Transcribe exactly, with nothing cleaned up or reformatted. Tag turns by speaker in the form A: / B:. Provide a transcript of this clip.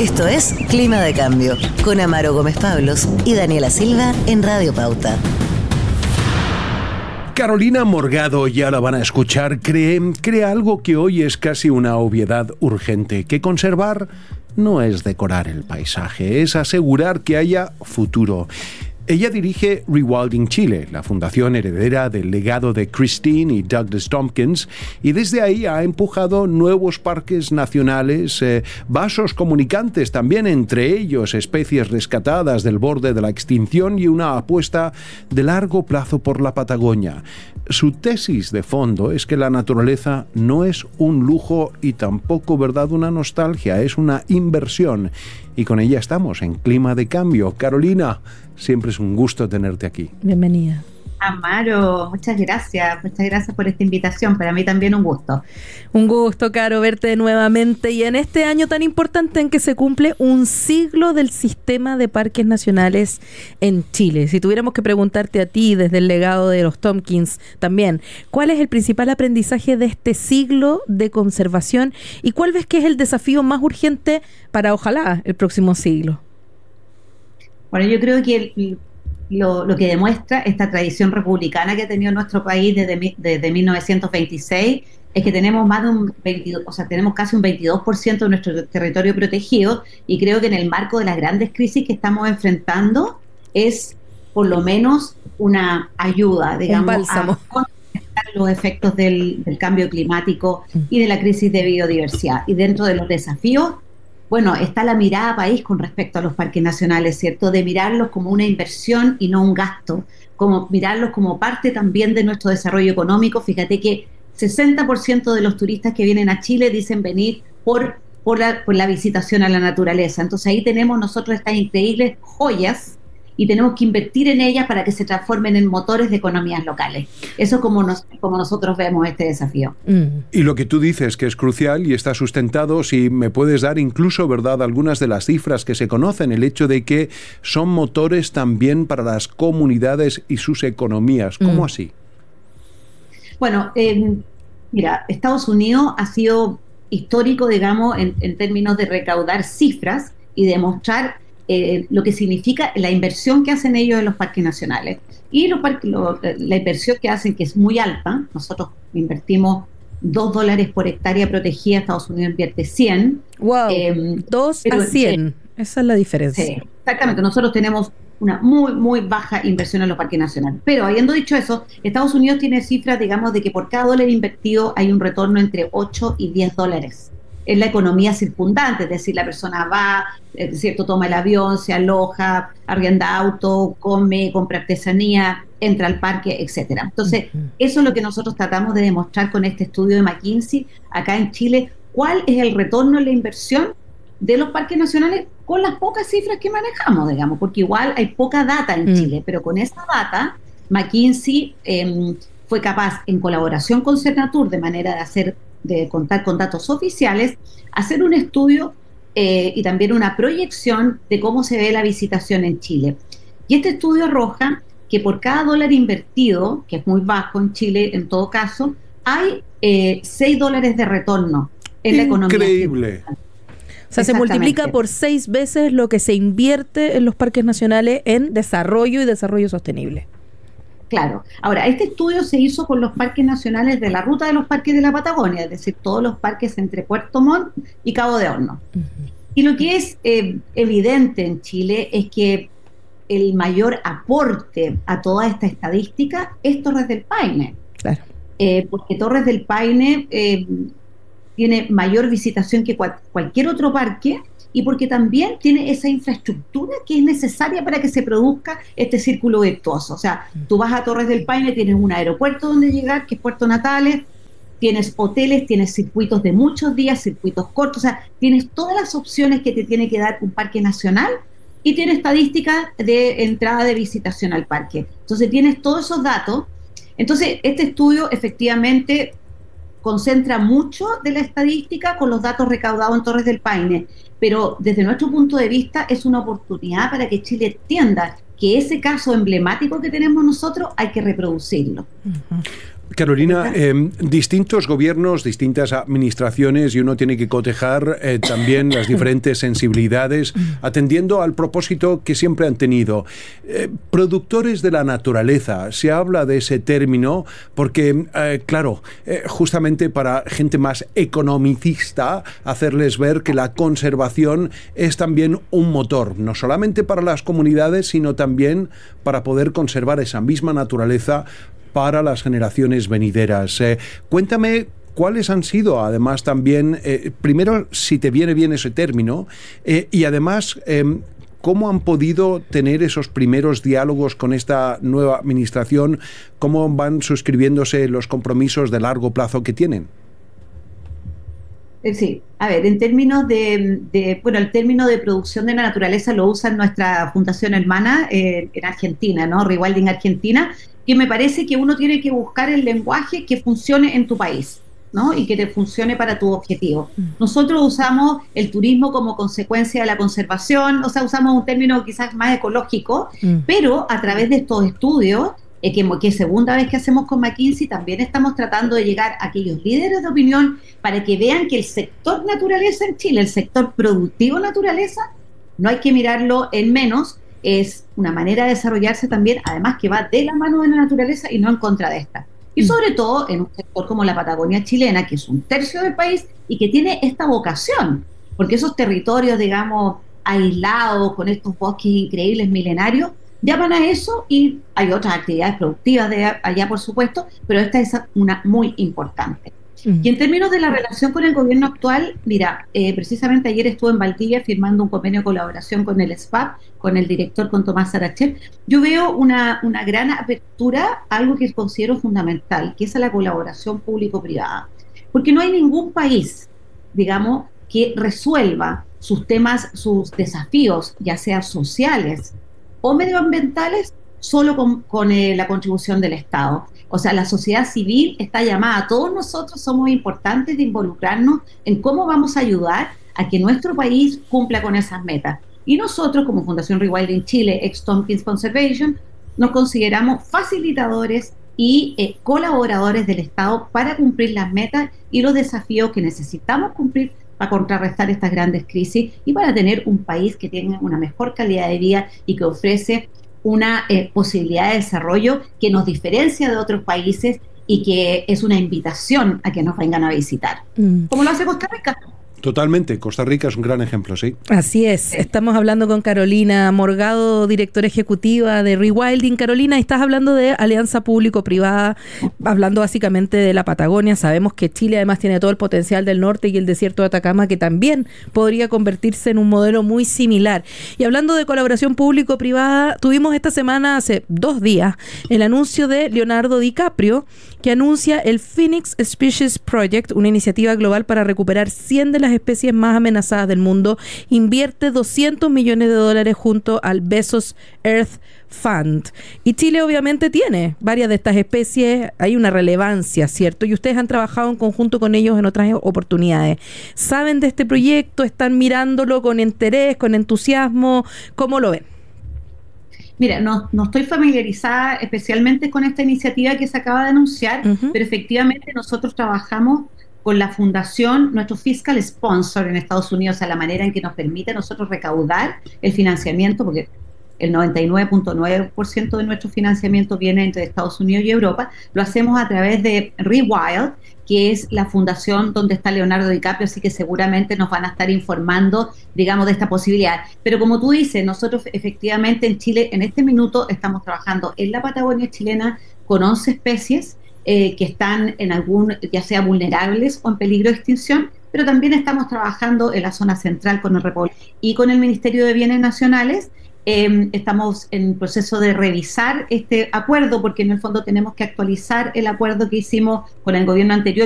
A: Esto es Clima de Cambio, con Amaro Gómez Pablos y Daniela Silva en Radio Pauta.
B: Carolina Morgado, ya la van a escuchar, cree, cree algo que hoy es casi una obviedad urgente, que conservar no es decorar el paisaje, es asegurar que haya futuro. Ella dirige Rewilding Chile, la fundación heredera del legado de Christine y Douglas Tompkins, y desde ahí ha empujado nuevos parques nacionales, eh, vasos comunicantes también, entre ellos especies rescatadas del borde de la extinción y una apuesta de largo plazo por la Patagonia. Su tesis de fondo es que la naturaleza no es un lujo y tampoco, ¿verdad?, una nostalgia, es una inversión. Y con ella estamos en Clima de Cambio. Carolina, siempre es un gusto tenerte aquí.
C: Bienvenida.
D: Amaro, muchas gracias, muchas gracias por esta invitación, para mí también un gusto.
C: Un gusto, Caro, verte nuevamente y en este año tan importante en que se cumple un siglo del sistema de parques nacionales en Chile. Si tuviéramos que preguntarte a ti desde el legado de los Tompkins también, ¿cuál es el principal aprendizaje de este siglo de conservación y cuál ves que es el desafío más urgente para, ojalá, el próximo siglo?
D: Bueno, yo creo que el Lo, lo que demuestra esta tradición republicana que ha tenido nuestro país desde, desde mil novecientos veintiséis es que tenemos más de un veintidós, o sea, tenemos casi un veintidós por ciento de nuestro territorio protegido, y creo que en el marco de las grandes crisis que estamos enfrentando es por lo menos una ayuda, digamos, a contrarrestar los efectos del, del cambio climático y de la crisis de biodiversidad. Y dentro de los desafíos, bueno, está la mirada país con respecto a los parques nacionales, ¿cierto? De mirarlos como una inversión y no un gasto, como mirarlos como parte también de nuestro desarrollo económico. Fíjate que sesenta por ciento de los turistas que vienen a Chile dicen venir por, por, la, por la visitación a la naturaleza. Entonces ahí tenemos nosotros estas increíbles joyas y tenemos que invertir en ellas para que se transformen en motores de economías locales. Eso es como, nos, como nosotros vemos este desafío.
B: Mm. Y lo que tú dices que es crucial y está sustentado, si me puedes dar incluso, ¿verdad?, algunas de las cifras que se conocen, el hecho de que son motores también para las comunidades y sus economías. ¿Cómo mm. así?
D: Bueno, eh, mira, Estados Unidos ha sido histórico, digamos, en, en términos de recaudar cifras y demostrar Eh, lo que significa la inversión que hacen ellos en los parques nacionales. Y los parques, lo, la inversión que hacen, que es muy alta, nosotros invertimos dos dólares por hectárea protegida, Estados Unidos invierte cien.
C: ¡Wow! Eh, dos a cien, eh, esa es la diferencia.
D: Sí, exactamente, nosotros tenemos una muy, muy baja inversión en los parques nacionales. Pero habiendo dicho eso, Estados Unidos tiene cifras, digamos, de que por cada dólar invertido hay un retorno entre ocho y diez dólares. Es la economía circundante, es decir, la persona va, es cierto, toma el avión, se aloja, arrienda auto, come, compra artesanía, entra al parque, etcétera. Entonces, uh-huh. eso es lo que nosotros tratamos de demostrar con este estudio de McKinsey acá en Chile. ¿Cuál es el retorno en la inversión de los parques nacionales con las pocas cifras que manejamos, digamos? Porque igual hay poca data en uh-huh. Chile, pero con esa data, McKinsey eh, fue capaz, en colaboración con Senatur, de manera de hacer de contar con datos oficiales, hacer un estudio eh, y también una proyección de cómo se ve la visitación en Chile. Y este estudio arroja que por cada dólar invertido, que es muy bajo en Chile en todo caso, hay eh, seis dólares de retorno en la economía.
B: Increíble.
C: O sea, se multiplica por seis veces lo que se invierte en los parques nacionales en desarrollo y desarrollo sostenible.
D: Claro. Ahora, este estudio se hizo con los parques nacionales de la ruta de los parques de la Patagonia, es decir, todos los parques entre Puerto Montt y Cabo de Hornos. Uh-huh. Y lo que es eh, evidente en Chile es que el mayor aporte a toda esta estadística es Torres del Paine.
C: Claro.
D: Eh, porque Torres del Paine eh, tiene mayor visitación que cual, cualquier otro parque, y porque también tiene esa infraestructura que es necesaria para que se produzca este círculo virtuoso. O sea, tú vas a Torres del Paine, tienes un aeropuerto donde llegar, que es Puerto Natales, tienes hoteles, tienes circuitos de muchos días, circuitos cortos, o sea, tienes todas las opciones que te tiene que dar un parque nacional, y tienes estadísticas de entrada de visitación al parque. Entonces tienes todos esos datos. Entonces este estudio efectivamente concentra mucho de la estadística con los datos recaudados en Torres del Paine, pero desde nuestro punto de vista es una oportunidad para que Chile entienda que ese caso emblemático que tenemos nosotros hay que reproducirlo.
B: Uh-huh. Carolina, eh, distintos gobiernos, distintas administraciones, y uno tiene que cotejar eh, también las diferentes sensibilidades, atendiendo al propósito que siempre han tenido. Eh, productores de la naturaleza, se habla de ese término porque, eh, claro, eh, justamente para gente más economicista, hacerles ver que la conservación es también un motor, no solamente para las comunidades, sino también para poder conservar esa misma naturaleza para las generaciones venideras. Eh, cuéntame cuáles han sido, además, también, eh, primero, si te viene bien ese término, eh, y además, eh, cómo han podido tener esos primeros diálogos con esta nueva administración, cómo van suscribiéndose los compromisos de largo plazo que tienen.
D: Sí, a ver, en términos de, de, bueno, el término de producción de la naturaleza lo usa nuestra fundación hermana eh, en Argentina, ¿no? Rewilding Argentina, que me parece que uno tiene que buscar el lenguaje que funcione en tu país, ¿no? Y que te funcione para tu objetivo. Nosotros usamos el turismo como consecuencia de la conservación, o sea, usamos un término quizás más ecológico, mm. pero a través de estos estudios, eh, que, que segunda vez que hacemos con McKinsey, también estamos tratando de llegar a aquellos líderes de opinión para que vean que el sector naturaleza en Chile, el sector productivo naturaleza, no hay que mirarlo en menos, es una manera de desarrollarse también, además que va de la mano de la naturaleza y no en contra de esta. Y sobre todo en un sector como la Patagonia chilena, que es un tercio del país y que tiene esta vocación, porque esos territorios, digamos, aislados, con estos bosques increíbles milenarios, llaman a eso, y hay otras actividades productivas de allá, por supuesto, pero esta es una muy importante. Y en términos de la relación con el gobierno actual, mira, eh, precisamente ayer estuve en Valdivia firmando un convenio de colaboración con el S P A P, con el director, con Tomás Sarachel. Yo veo una, una gran apertura a algo que considero fundamental, que es a la colaboración público-privada. Porque no hay ningún país, digamos, que resuelva sus temas, sus desafíos, ya sea sociales o medioambientales, solo con, con eh, la contribución del Estado. O sea, la sociedad civil está llamada, todos nosotros somos importantes de involucrarnos en cómo vamos a ayudar a que nuestro país cumpla con esas metas. Y nosotros, como Fundación Rewilding Chile, ex Tompkins Conservation, nos consideramos facilitadores y eh, colaboradores del Estado para cumplir las metas y los desafíos que necesitamos cumplir para contrarrestar estas grandes crisis y para tener un país que tenga una mejor calidad de vida y que ofrece una eh, posibilidad de desarrollo que nos diferencia de otros países y que es una invitación a que nos vengan a visitar. Mm. ¿Cómo lo hace Costa Rica?
B: Totalmente, Costa Rica es un gran ejemplo, sí.
C: Así es, estamos hablando con Carolina Morgado, directora ejecutiva de Rewilding. Carolina, estás hablando de alianza público-privada, hablando básicamente de la Patagonia. Sabemos que Chile además tiene todo el potencial del norte y el desierto de Atacama, que también podría convertirse en un modelo muy similar. Y hablando de colaboración público-privada, tuvimos esta semana, hace dos días, el anuncio de Leonardo DiCaprio, que anuncia el Phoenix Species Project, una iniciativa global para recuperar cien de las especies más amenazadas del mundo. Invierte doscientos millones de dólares junto al Bezos Earth Fund. Y Chile obviamente tiene varias de estas especies, hay una relevancia, ¿cierto? Y ustedes han trabajado en conjunto con ellos en otras oportunidades. ¿Saben de este proyecto? ¿Están mirándolo con interés, con entusiasmo? ¿Cómo lo ven?
D: Mira, no, no estoy familiarizada especialmente con esta iniciativa que se acaba de anunciar, uh-huh. pero efectivamente nosotros trabajamos con la fundación, nuestro fiscal sponsor en Estados Unidos, a la manera en que nos permite a nosotros recaudar el financiamiento, porque el noventa y nueve punto nueve por ciento de nuestro financiamiento viene entre Estados Unidos y Europa. Lo hacemos a través de Rewild, que es la fundación donde está Leonardo DiCaprio, así que seguramente nos van a estar informando, digamos, de esta posibilidad. Pero como tú dices, nosotros efectivamente en Chile, en este minuto, estamos trabajando en la Patagonia chilena con once especies eh, que están en algún, ya sea vulnerables o en peligro de extinción, pero también estamos trabajando en la zona central con el Repol y con el Ministerio de Bienes Nacionales. Eh, estamos en proceso de revisar este acuerdo porque en el fondo tenemos que actualizar el acuerdo que hicimos con el gobierno anterior